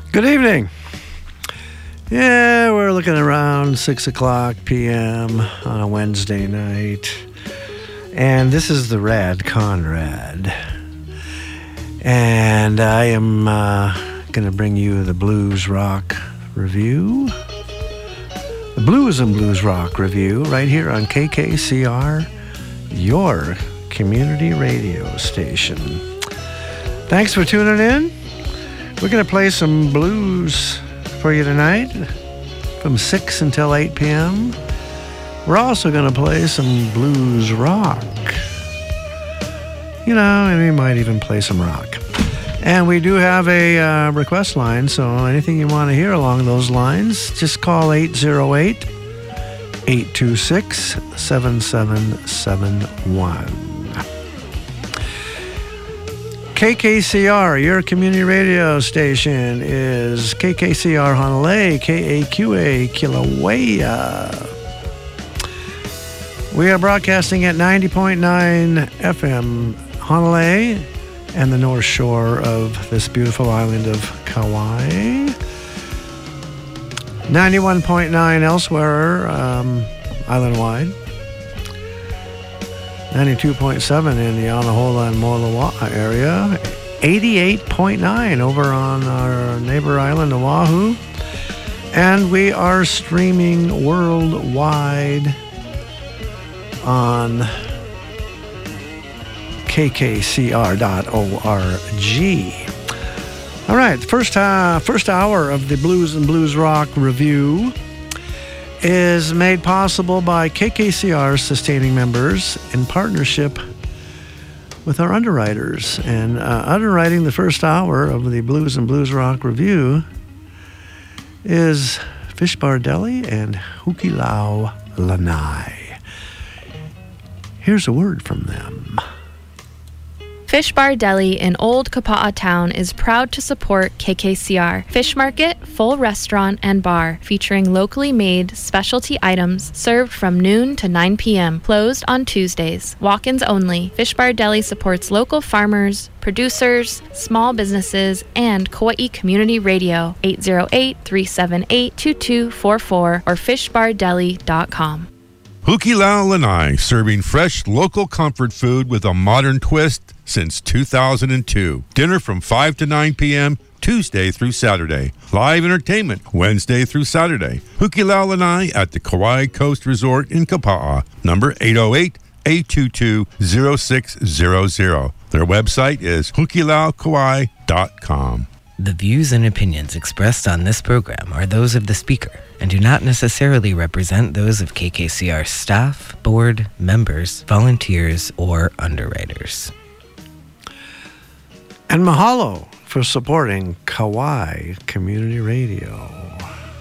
Good evening. Yeah, we're looking around 6 o'clock p.m. on a Wednesday night. And this is the Rad Conrad. And I am going to bring you the Blues Rock Review. The Blues and Blues Rock Review right here on KKCR, your community radio station. Thanks for tuning in. We're going to play some blues for you tonight from 6 until 8 p.m. We're also going to play some blues rock. You know, and we might even play some rock. And we do have a request line, so anything you want to hear along those lines, just call 808-826-7771. KKCR, your community radio station, is KKCR Honolulu, KAQA Kilauea. We are broadcasting at 90.9 FM Honolulu and the North Shore of this beautiful island of Kauai. 91.9 elsewhere, island-wide. 92.7 in the Anahola and Moloa area. 88.9 over on our neighbor island, Oahu. And we are streaming worldwide on kkcr.org. All right, first hour of the Blues and Blues Rock Review is made possible by KKCR's sustaining members in partnership with our underwriters. And underwriting the first hour of the Blues and Blues Rock Review is Fish Bar Deli and Hukilau Lanai. Here's a word from them. Fish Bar Deli in Old Kapa'a Town is proud to support KKCR. Fish market, full restaurant, and bar featuring locally made specialty items served from noon to 9 p.m. Closed on Tuesdays. Walk-ins only. Fish Bar Deli supports local farmers, producers, small businesses, and Kauai Community Radio. 808-378-2244 or fishbardeli.com. Hukilau Lanai, serving fresh local comfort food with a modern twist since 2002. Dinner from 5 to 9 p.m. Tuesday through Saturday. Live entertainment Wednesday through Saturday. Hukilau Lanai at the Kauai Coast Resort in Kapa'a. Number 808-822-0600. Their website is hukilaukauai.com. The views and opinions expressed on this program are those of the speaker and do not necessarily represent those of KKCR staff, board, members, volunteers, or underwriters. And mahalo for supporting Kauai Community Radio.